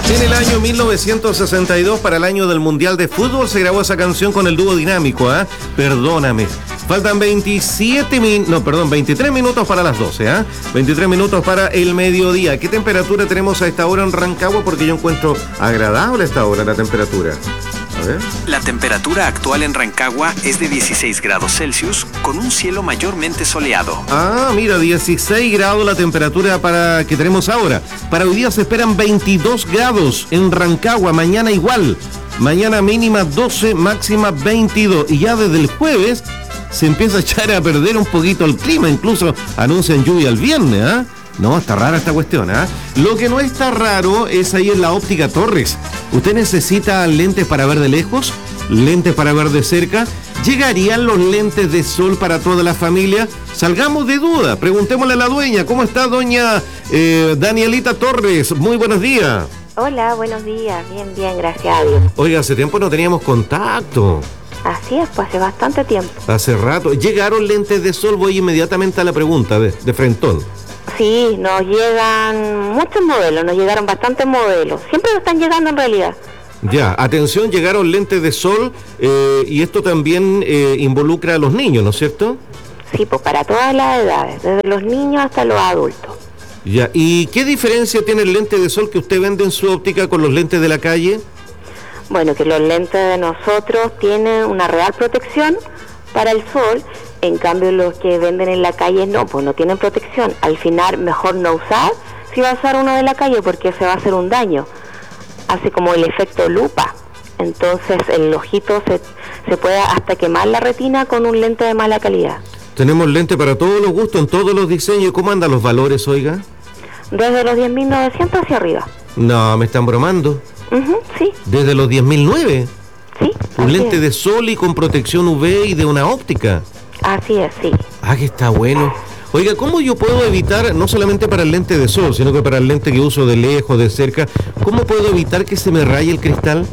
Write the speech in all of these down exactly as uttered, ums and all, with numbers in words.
En el año mil novecientos sesenta y dos, para el año del Mundial de Fútbol, se grabó esa canción con el dúo Dinámico, ¿ah? ¿eh? Perdóname. Faltan veintisiete min... no, perdón, veintitrés minutos para las doce, ¿ah? ¿eh? veintitrés minutos para el mediodía. ¿Qué temperatura tenemos a esta hora en Rancagua? Porque yo encuentro agradable a esta hora la temperatura. A ver. La temperatura actual en Rancagua es de dieciséis grados Celsius, con un cielo mayormente soleado. Ah, mira, dieciséis grados la temperatura para que tenemos ahora. Para hoy día se esperan veintidós grados en Rancagua, mañana igual. Mañana mínima doce, máxima veintidós. Y ya desde el jueves se empieza a echar a perder un poquito el clima. Incluso anuncian lluvia el viernes, ¿ah? ¿eh? No, está rara esta cuestión, ¿ah? ¿eh? Lo que no está raro es ahí en la Óptica Torres. ¿Usted necesita lentes para ver de lejos? ¿Lentes para ver de cerca? ¿Llegarían los lentes de sol para toda la familia? Salgamos de duda, preguntémosle a la dueña. ¿Cómo está doña eh, Danielita Torres? Muy buenos días. Hola, buenos días. Bien, bien, gracias a Dios. Oiga, hace tiempo no teníamos contacto. Así es, pues hace bastante tiempo. Hace rato. ¿Llegaron lentes de sol? Voy inmediatamente a la pregunta de, de frentón. Sí, nos llegan muchos modelos, nos llegaron bastantes modelos. Siempre nos están llegando en realidad. Ya, atención, llegaron lentes de sol eh, y esto también eh, involucra a los niños, ¿no es cierto? Sí, pues para todas las edades, desde los niños hasta los adultos. Ya, ¿y qué diferencia tiene el lente de sol que usted vende en su óptica con los lentes de la calle? Bueno, que los lentes de nosotros tienen una real protección para el sol. En cambio, los que venden en la calle no, pues no tienen protección. Al final, mejor no usar si va a usar uno de la calle porque se va a hacer un daño. Hace como el efecto lupa. Entonces, el ojito se, se puede hasta quemar la retina con un lente de mala calidad. Tenemos lente para todos los gustos, en todos los diseños. ¿Cómo andan los valores, oiga? Desde los diez mil novecientos hacia arriba. No, me están bromando. Uh-huh, sí. ¿Desde los diez mil nueve? Sí. Un lente es. de sol y con protección U V y de una óptica. Así es, sí. Ah, que está bueno. Oiga, ¿cómo yo puedo evitar, no solamente para el lente de sol, sino que para el lente que uso de lejos, de cerca, cómo puedo evitar que se me raye el cristal?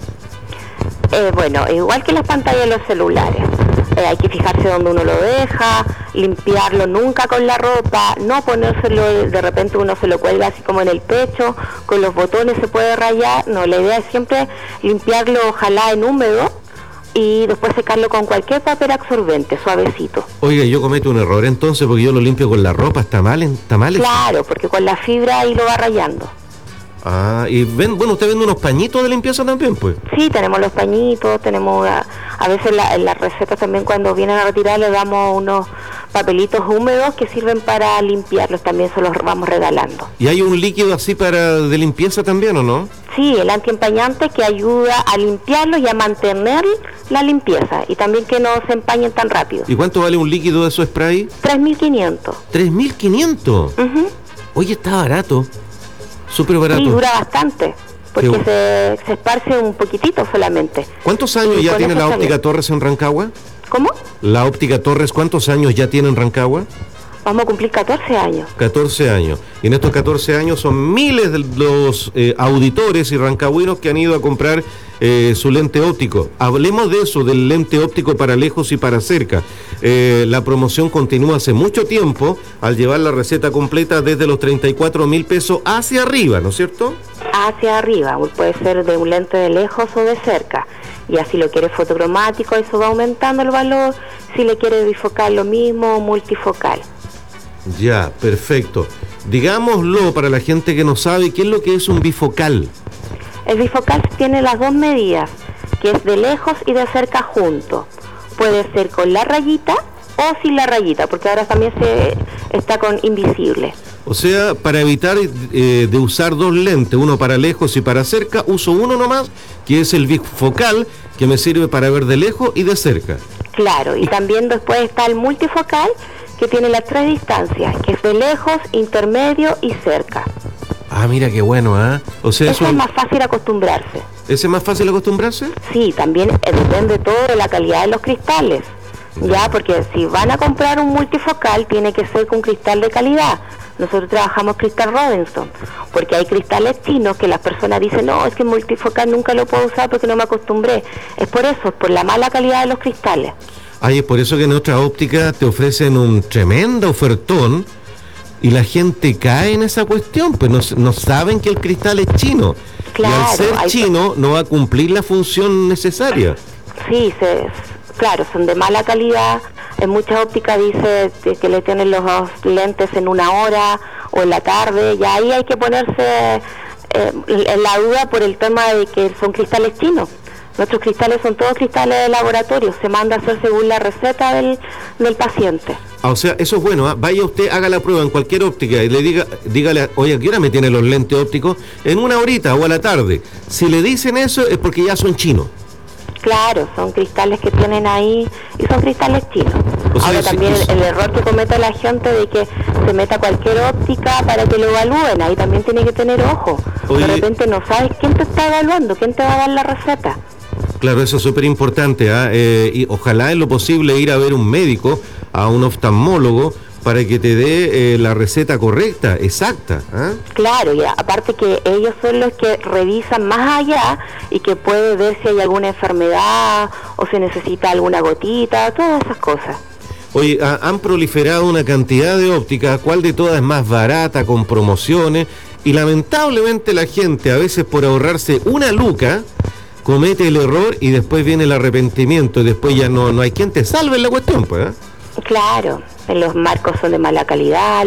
Eh, bueno, igual que las pantallas de los celulares. Eh, hay que fijarse dónde uno lo deja, limpiarlo nunca con la ropa, no ponérselo, de repente uno se lo cuelga así como en el pecho, con los botones se puede rayar. No, la idea es siempre limpiarlo, ojalá en húmedo, y después secarlo con cualquier papel absorbente, suavecito. Oiga, yo cometo un error entonces porque yo lo limpio con la ropa, ¿está mal? ¿Está mal? Claro, porque con la fibra ahí lo va rayando. Ah, y ven, bueno, usted vende unos pañitos de limpieza también, pues. Sí, tenemos los pañitos, tenemos a, a veces la, en las recetas también cuando vienen a retirar le damos unos papelitos húmedos que sirven para limpiarlos, también se los vamos regalando. ¿Y hay un líquido así para de limpieza también o no? Sí, el antiempañante que ayuda a limpiarlos y a mantener la limpieza y también que no se empañen tan rápido. ¿Y cuánto vale un líquido de esos spray? tres mil quinientos. ¿tres mil quinientos? Uh-huh. Oye, está barato. Súper barato. Sí, dura bastante, porque se, se esparce un poquitito solamente. ¿Cuántos años y ya tiene la Óptica bien. Torres en Rancagua? ¿Cómo? La Óptica Torres, ¿cuántos años ya tiene en Rancagua? Vamos a cumplir catorce años. catorce años. Y en estos catorce años son miles de los eh, auditores y rancagüinos que han ido a comprar eh, su lente óptico. Hablemos de eso, del lente óptico para lejos y para cerca. Eh, la promoción continúa hace mucho tiempo al llevar la receta completa desde los treinta y cuatro mil pesos hacia arriba, ¿no es cierto? Hacia arriba, puede ser de un lente de lejos o de cerca. Y así lo quiere fotocromático, eso va aumentando el valor. Si le quiere bifocal, lo mismo, multifocal. Ya, perfecto. Digámoslo para la gente que no sabe, ¿qué es lo que es un bifocal? El bifocal tiene las dos medidas, que es de lejos y de cerca junto. Puede ser con la rayita o sin la rayita, porque ahora también se está con invisible. O sea, para evitar eh, de usar dos lentes, uno para lejos y para cerca, uso uno nomás, que es el bifocal, que me sirve para ver de lejos y de cerca. Claro, y también después está el multifocal, que tiene las tres distancias, que es de lejos, intermedio y cerca. Ah, mira qué bueno, ¿ah? ¿eh? O sea, eso es más fácil acostumbrarse. ¿Ese es más fácil acostumbrarse? Sí, también eh, depende todo de la calidad de los cristales. Ya, porque si van a comprar un multifocal, tiene que ser con cristal de calidad. Nosotros trabajamos cristal Robinson, porque hay cristales chinos que las personas dicen, no, es que multifocal nunca lo puedo usar porque no me acostumbré. Es por eso, es por la mala calidad de los cristales. Ay, es por eso que en otra óptica te ofrecen un tremendo ofertón Y la gente cae en esa cuestión, pues no, no saben que el cristal es chino. Claro, y al ser hay... chino no va a cumplir la función necesaria. Sí, se, claro, son de mala calidad. En muchas ópticas dice que le tienen los lentes en una hora o en la tarde, y ahí hay que ponerse eh, en la duda por el tema de que son cristales chinos. Nuestros cristales son todos cristales de laboratorio, se manda a hacer según la receta del, del paciente. Ah, o sea, eso es bueno, ¿eh? Vaya usted, haga la prueba en cualquier óptica y le diga, dígale, oye, ¿a qué hora me tienen los lentes ópticos? En una horita o a la tarde. Si le dicen eso es porque ya son chinos. Claro, son cristales que tienen ahí y son cristales chinos. O sea, ahora también sí, el, el error que comete la gente de que se meta cualquier óptica para que lo evalúen, ahí también tiene que tener ojo. Oye, de repente no sabes quién te está evaluando, quién te va a dar la receta. Claro, eso es súper importante, ¿eh? Eh, y ojalá en lo posible ir a ver un médico, a un oftalmólogo, para que te dé eh, la receta correcta, exacta. ¿eh? Claro, y aparte que ellos son los que revisan más allá y que puede ver si hay alguna enfermedad o se necesita alguna gotita, todas esas cosas. Oye, han proliferado una cantidad de ópticas, ¿cuál de todas es más barata, con promociones? Y lamentablemente la gente, a veces por ahorrarse una luca, comete el error y después viene el arrepentimiento y después ya no, no hay quien te salve en la cuestión, pues. ¿eh? Claro, los marcos son de mala calidad.